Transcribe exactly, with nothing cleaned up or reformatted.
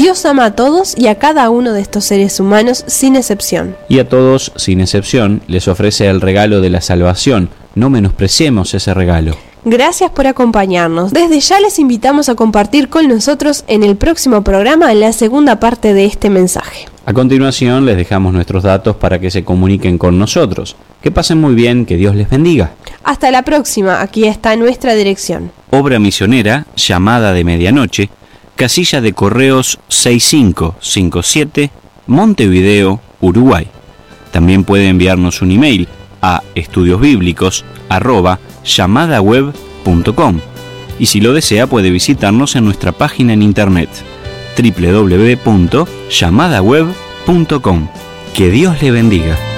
Dios ama a todos y a cada uno de estos seres humanos sin excepción. Y a todos, sin excepción, les ofrece el regalo de la salvación. No menospreciemos ese regalo. Gracias por acompañarnos. Desde ya les invitamos a compartir con nosotros en el próximo programa la segunda parte de este mensaje. A continuación les dejamos nuestros datos para que se comuniquen con nosotros. Que pasen muy bien, que Dios les bendiga. Hasta la próxima, aquí está nuestra dirección. Obra misionera, Llamada de Medianoche, casilla de correos seis cinco cinco siete, Montevideo, Uruguay. También puede enviarnos un email a estudiosbíblicos arroba llamadaweb punto com y si lo desea puede visitarnos en nuestra página en internet doble u doble u doble u punto llamadaweb punto com. Que Dios le bendiga.